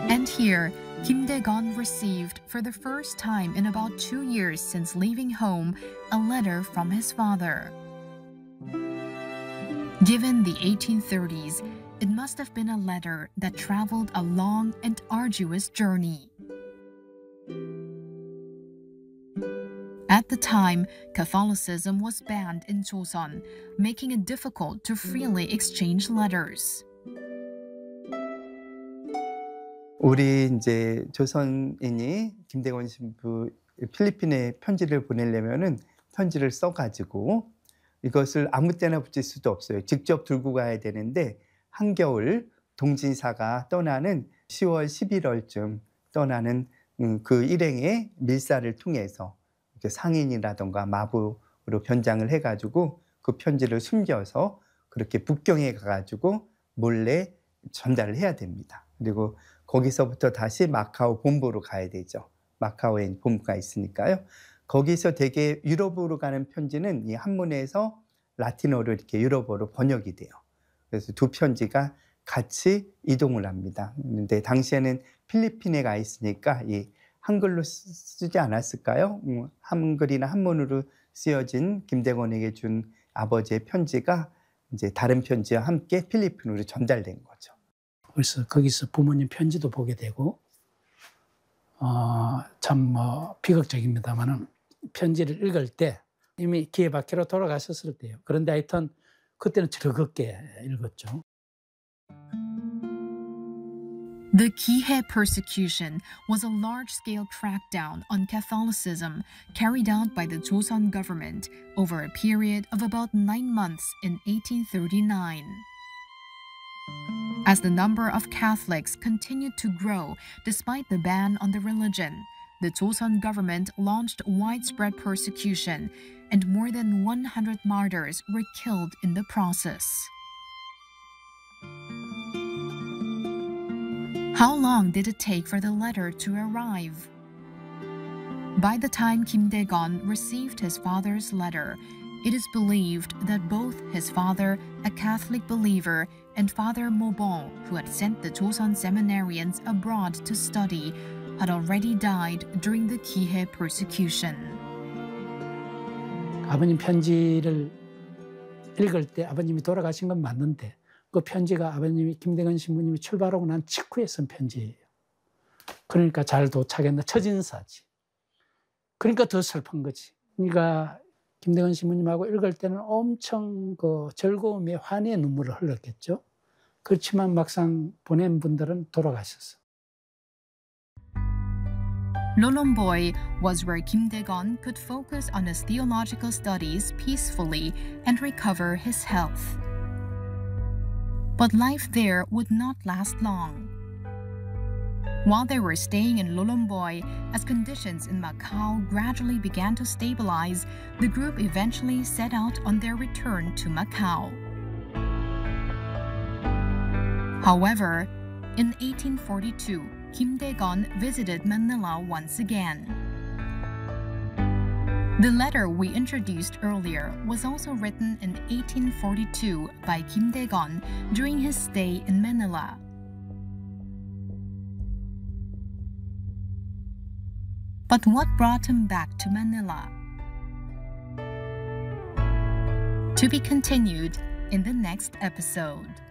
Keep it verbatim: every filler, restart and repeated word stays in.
And here, Kim Dae-gon received, for the first time in about two years since leaving home, a letter from his father. Given the eighteen thirties, it must have been a letter that traveled a long and arduous journey. At the time, Catholicism was banned in Joseon, making it difficult to freely exchange letters. 우리 이제 조선인이 김대건 신부 필리핀에 편지를 보내려면은 편지를 써가지고 이것을 아무 때나 붙일 수도 없어요. 직접 들고 가야 되는데 한겨울 동진사가 떠나는 시월 십일월쯤 떠나는 그 일행의 밀사를 통해서 이렇게 상인이라던가 마부로 변장을 해가지고 그 편지를 숨겨서 그렇게 북경에 가가지고 몰래 전달을 해야 됩니다. 그리고 거기서부터 다시 마카오 본부로 가야 되죠. 마카오에 본부가 있으니까요. 거기서 되게 유럽으로 가는 편지는 이 한문에서 라틴어로 이렇게 유럽어로 번역이 돼요. 그래서 두 편지가 같이 이동을 합니다. 근데 당시에는 필리핀에 가 있으니까 이 한글로 쓰지 않았을까요? 한글이나 한문으로 쓰여진 김대건에게 준 아버지의 편지가 이제 다른 편지와 함께 필리핀으로 전달된 거죠. 그래서 거기서 부모님 편지도 보게 되고, 어, 참 뭐 비극적입니다만은 편지를 읽을 때 이미 기회 밖으로 돌아가셨을 때요. 그런데 하여튼 그때는 즐겁게 읽었죠. The Kihei persecution was a large-scale crackdown on Catholicism carried out by the Joseon government over a period of about nine months in eighteen thirty-nine. As the number of Catholics continued to grow despite the ban on the religion, the Joseon government launched widespread persecution, and more than one hundred martyrs were killed in the process. How long did it take for the letter to arrive? By the time Kim Dae-gon received his father's letter, it is believed that both his father, a Catholic believer, and Father Mobon, who had sent the Joseon seminarians abroad to study, had already died during the Kihei persecution. 아버님 편지를 읽을 때 아버님이 돌아가신 건 맞는데 그 편지가 아버님이 김대건 신부님이 출발하고 난 직후에 쓴 편지예요. 그러니까 잘 도착했나 처진사지. 그러니까 더 슬픈 거지. 그러니까 김대건 신부님하고 읽을 때는 엄청 그 즐거움에 환희의 눈물을 흘렸겠죠. 그렇지만 막상 보낸 분들은 돌아가셨어. Lolomboy was where Kim Dae-gon could focus on his theological studies peacefully and recover his health. But life there would not last long. While they were staying in Lolomboy, as conditions in Macau gradually began to stabilize, the group eventually set out on their return to Macau. However, in eighteen forty-two, Kim Dae-gon visited Manila once again. The letter we introduced earlier was also written in eighteen forty-two by Kim Dae-gon during his stay in Manila. But what brought him back to Manila? To be continued in the next episode.